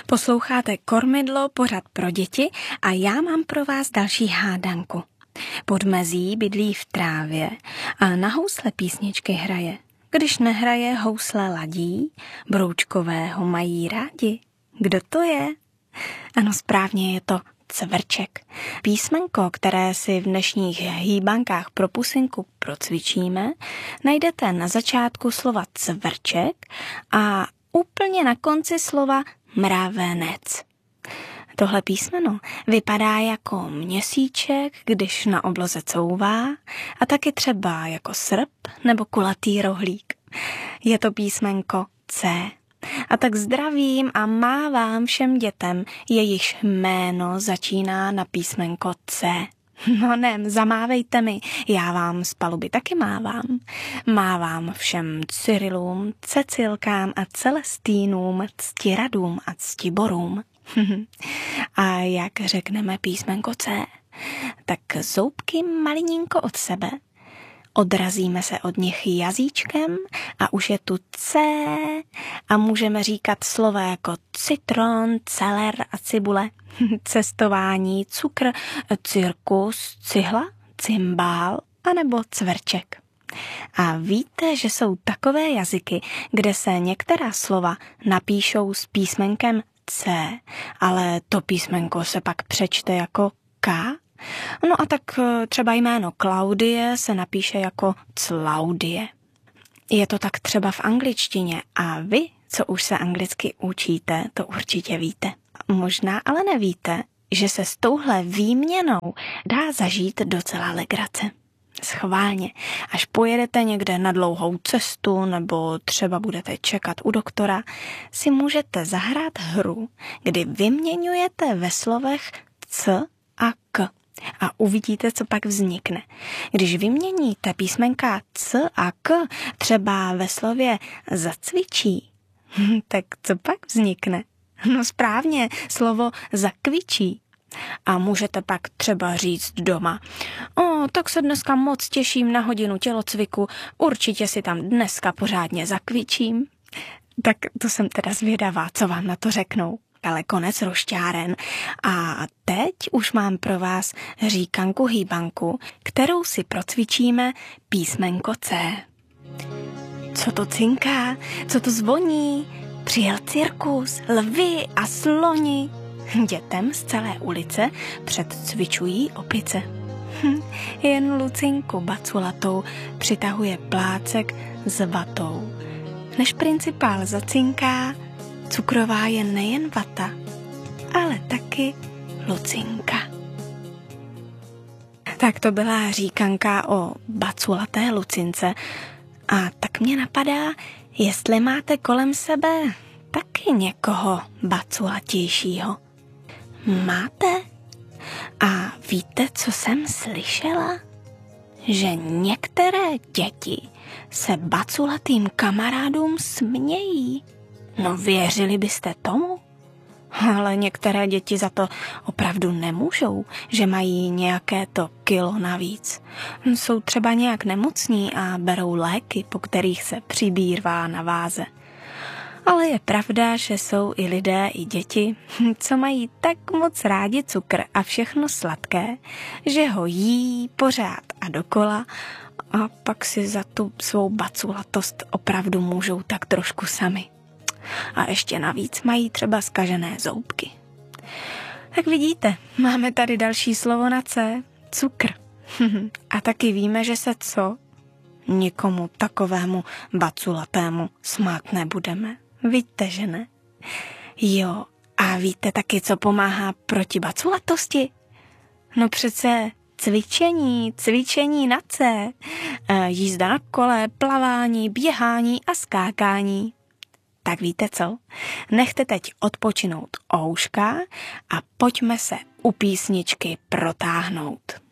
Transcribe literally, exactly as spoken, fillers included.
Posloucháte Kormidlo, pořad pro děti a já mám pro vás další hádanku. Podmezí bydlí v trávě a na housle písničky hraje. Když nehraje, housle ladí, broučkového mají rádi. Kdo to je? Ano, správně, je to cvrček. Písmenko, které si v dnešních hýbankách pro pusinku procvičíme, najdete na začátku slova cvrček a úplně na konci slova mravenec. Tohle písmeno vypadá jako měsíček, když na obloze couvá, a taky třeba jako srp nebo kulatý rohlík. Je to písmenko C. A tak zdravím a mávám všem dětem, jejichž jméno začíná na písmenko C. No ne, zamávejte mi, já vám z paluby taky mávám. Mávám všem Cyrilům, Cecilkám a Celestínům, Ctiradům a Ctiborům. A jak řekneme písmenko C, tak zoubky malininko od sebe, odrazíme se od nich jazyčkem a už je tu C a můžeme říkat slova jako citron, celer a cibule, cestování, cukr, cirkus, cihla, cymbál anebo cvrček. A víte, že jsou takové jazyky, kde se některá slova napíšou s písmenkem C, ale to písmenko se pak přečte jako K? No a tak třeba jméno Klaudie se napíše jako Claudie. Je to tak třeba v angličtině a vy, co už se anglicky učíte, to určitě víte. Možná ale nevíte, že se s touhle výměnou dá zažít docela legrace. Schválně, až pojedete někde na dlouhou cestu nebo třeba budete čekat u doktora, si můžete zahrát hru, kdy vyměňujete ve slovech C a K. A uvidíte, co pak vznikne. Když vyměníte písmenka C a K třeba ve slově zacvičí, tak co pak vznikne? No správně, slovo zakvičí. A můžete pak třeba říct doma, o, tak se dneska moc těším na hodinu tělocviku, určitě si tam dneska pořádně zakvičím. Tak to jsem teda zvědavá, co vám na to řeknou. Ale konec rošťáren a teď už mám pro vás říkanku hýbanku, kterou si procvičíme písmenko C. Co to cinká, co to zvoní, přijel cirkus, lvy a sloni. Dětem z celé ulice předcvičují opice. Hm, jen Lucinku baculatou přitahuje plácek s vatou. Než principál zacinká, cukrová je nejen vata, ale taky Lucinka. Tak to byla říkanka o baculaté Lucince. A tak mě napadá, jestli máte kolem sebe taky někoho baculatějšího. Máte? A víte, co jsem slyšela? Že některé děti se baculatým kamarádům smějí. No věřili byste tomu? Ale některé děti za to opravdu nemůžou, že mají nějaké to kilo navíc. Jsou třeba nějak nemocní a berou léky, po kterých se přibírvá na váze. Ale je pravda, že jsou i lidé, i děti, co mají tak moc rádi cukr a všechno sladké, že ho jí pořád a dokola a pak si za tu svou baculatost opravdu můžou tak trošku sami. A ještě navíc mají třeba zkažené zoubky. Tak vidíte, máme tady další slovo na C, cukr. A taky víme, že se co? Nikomu takovému baculatému smát nebudeme. Víte, že ne? Jo, a víte taky, co pomáhá proti baculatosti? No přece cvičení, cvičení na C, jízda na kole, plavání, běhání a skákání. Tak víte co? Nechte teď odpočinout ouška a pojďme se u písničky protáhnout.